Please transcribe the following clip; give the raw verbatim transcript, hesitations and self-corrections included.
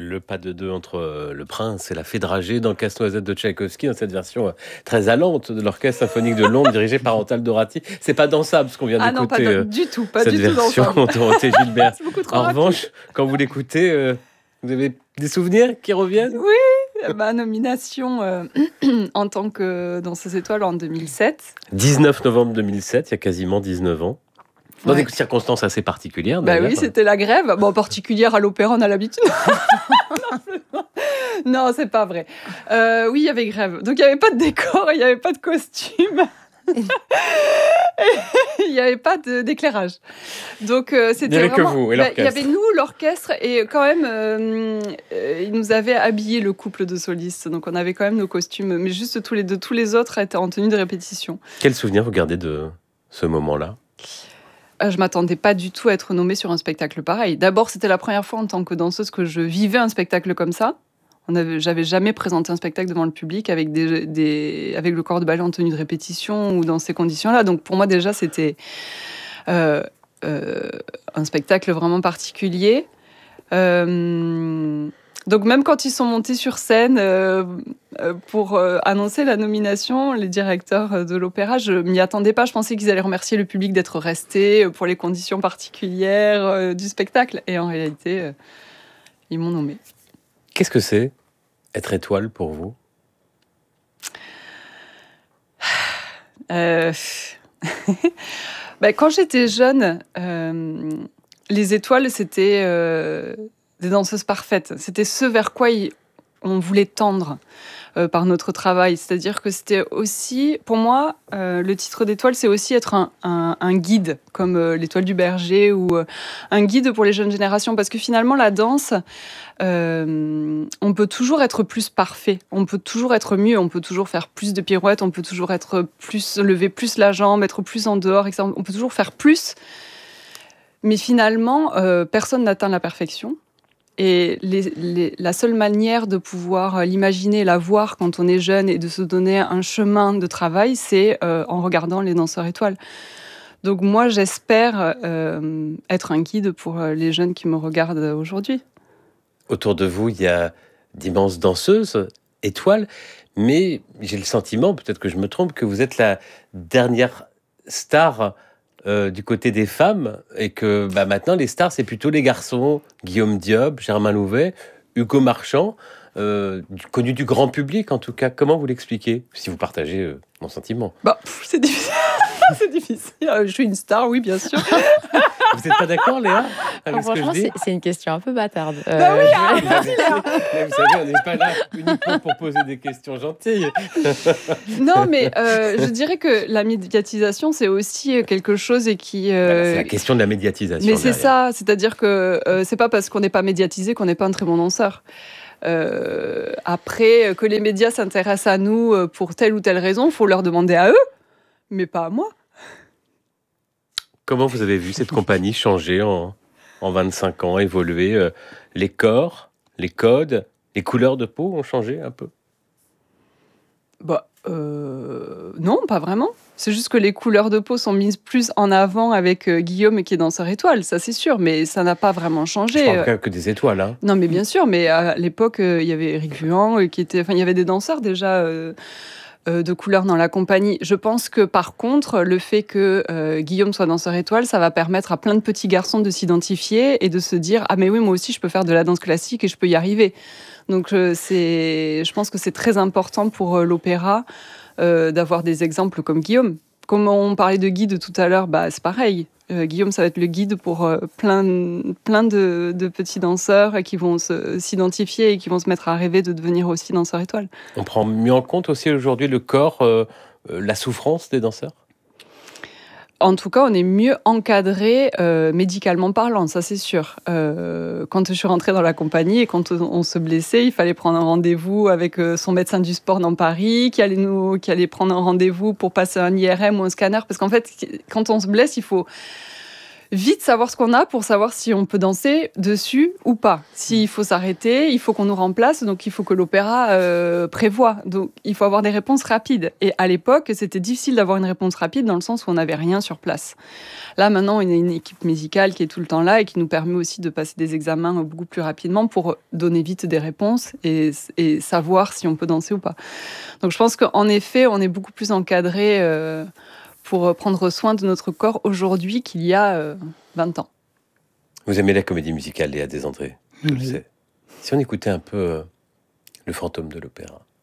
Le pas de deux entre euh, le prince et la fée dragée dans le Casse-Noisette de Tchaïkovski, dans cette version euh, très allante de l'Orchestre symphonique de Londres dirigé par Antal Dorati. C'est pas dansable ce qu'on vient Ah non, pas d'écouter, da- euh, du tout, pas cette du tout version dansable. Dorothée Gilbert. C'est beaucoup trop En rapide. revanche, quand vous l'écoutez, euh, vous avez des souvenirs qui reviennent? Oui, ma nomination euh, en tant que danseuse étoile en deux mille sept. dix-neuf novembre deux mille sept, il y a quasiment dix-neuf ans. Dans Ouais. des circonstances assez particulières, Bah d'ailleurs. oui, c'était la grève. Bon, particulière à l'opéra, on a l'habitude. non, c'est pas- non, c'est pas vrai. Euh, oui, il y avait grève. Donc, il n'y avait pas de décor, il n'y avait pas de costume. Il n'y avait pas de- d'éclairage. Donc, euh, c'était Il n'y avait que vraiment... vous et Bah, l'orchestre. il y avait nous, l'orchestre, et quand même, euh, euh, ils nous avaient habillés, le couple de solistes. Donc, on avait quand même nos costumes. Mais juste tous les deux, tous les autres étaient en tenue de répétition. Quel souvenir vous gardez de ce moment-là? Euh, Je m'attendais pas du tout à être nommée sur un spectacle pareil. D'abord, c'était la première fois en tant que danseuse que je vivais un spectacle comme ça. On avait, j'avais jamais présenté un spectacle devant le public avec, des, des- avec le corps de ballet en tenue de répétition ou dans ces conditions-là. Donc pour moi déjà, c'était euh, euh, un spectacle vraiment particulier. Euh, donc même quand ils sont montés sur scène euh, euh, pour euh, annoncer la nomination, les directeurs de l'opéra, je m'y attendais pas. Je pensais qu'ils allaient remercier le public d'être resté pour les conditions particulières euh, du spectacle. Et en réalité, euh, ils m'ont nommé. Qu'est-ce que c'est être étoile pour vous? Euh... ben, quand j'étais jeune, euh, les étoiles, c'était euh, des danseuses parfaites. C'était ce vers quoi y- on voulait tendre euh, par notre travail. C'est-à-dire que c'était aussi, pour moi, euh, le titre d'étoile, c'est aussi être un, un- un guide, comme euh, l'étoile du berger, ou euh, un guide pour les jeunes générations. Parce que finalement, la danse, euh, on peut toujours être plus parfait, on peut toujours être mieux, on peut toujours faire plus de pirouettes, on peut toujours être plus, lever plus la jambe, être plus en dehors, et cetera. On peut toujours faire plus. Mais finalement, euh, personne n'atteint la perfection. Et les- les- la seule manière de pouvoir l'imaginer, la voir quand on est jeune et de se donner un chemin de travail, c'est euh, en regardant les danseurs étoiles. Donc moi, j'espère euh, être un guide pour euh, les jeunes qui me regardent aujourd'hui. Autour de vous, il y a d'immenses danseuses, étoiles, mais j'ai le sentiment, peut-être que je me trompe, que vous êtes la dernière star euh, du côté des femmes, et que bah, maintenant, les stars, c'est plutôt les garçons. Guillaume Diop, Germain Louvet, Hugo Marchand, euh, du- connus du grand public, en tout cas. Comment vous l'expliquez? Si vous partagez euh, mon sentiment. Bah, pff, c'est difficile. c'est difficile. Je suis une star, oui, bien sûr. Vous n'êtes pas d'accord, Léa, avec ce que je Franchement, dis? c'est, c'est une question un peu bâtarde. Bah Euh, oui, je- hein. Vous avez- mais vous savez, on n'est pas là uniquement pour poser des questions gentilles. Non, mais euh, je dirais que la médiatisation, c'est aussi quelque chose et qui. euh, Voilà, c'est la question de la médiatisation. Mais c'est derrière. ça, c'est-à-dire que euh, c'est pas parce qu'on n'est pas médiatisé qu'on n'est pas un très bon danseur. Euh, après, euh, que les médias s'intéressent à nous euh, pour telle ou telle raison, faut leur demander à eux, mais pas à moi. Comment vous avez vu cette compagnie changer en, en vingt-cinq ans, évoluer euh, les corps, les codes, les couleurs de peau ont changé un peu? Bah, euh, non, pas vraiment. C'est juste que les couleurs de peau sont mises plus en avant avec euh, Guillaume qui est danseur étoile, ça c'est sûr, mais ça n'a pas vraiment Je changé. parle Euh, quand même que des étoiles. Hein. Non, mais bien sûr, mais à l'époque, euh, il y avait Eric Vuan, euh, qui était, enfin, il y avait des danseurs déjà euh, euh, de couleur dans la compagnie. Je pense que par contre, le fait que euh, Guillaume soit danseur étoile, ça va permettre à plein de petits garçons de s'identifier et de se dire ah mais oui, moi aussi je peux faire de la danse classique et je peux y arriver. Donc euh, c'est, je pense que c'est très important pour euh, l'opéra euh, d'avoir des exemples comme Guillaume. Comme on parlait de guide tout à l'heure, bah, c'est pareil. Euh, Guillaume, ça va être le guide pour euh, plein, plein de, de petits danseurs qui vont se- s'identifier et qui vont se mettre à rêver de devenir aussi danseurs étoiles. On prend mieux en compte aussi aujourd'hui le corps, euh, euh, la souffrance des danseurs? En tout cas, on est mieux encadré euh, médicalement parlant, ça c'est sûr. Euh, quand je suis rentrée dans la compagnie et quand on, on se blessait, il fallait prendre un rendez-vous avec euh, son médecin du sport dans Paris, qui allait, nous, qui allait prendre un rendez-vous pour passer un I R M ou un scanner. Parce qu'en fait, quand on se blesse, il faut... vite savoir ce qu'on a pour savoir si on peut danser dessus ou pas. S'il faut s'arrêter, il faut qu'on nous remplace, donc il faut que l'opéra euh, prévoie. Donc il faut avoir des réponses rapides. Et à l'époque, c'était difficile d'avoir une réponse rapide dans le sens où on n'avait rien sur place. Là, maintenant, on a une équipe musicale qui est tout le temps là et qui nous permet aussi de passer des examens beaucoup plus rapidement pour donner vite des réponses et, et savoir si on peut danser ou pas. Donc je pense qu'en effet, on est beaucoup plus encadré euh, pour prendre soin de notre corps aujourd'hui qu'il y a euh, vingt ans. Vous aimez la comédie musicale, Léa Desandré, je le Oui. sais. Si on écoutait un peu euh, Le Fantôme de l'Opéra.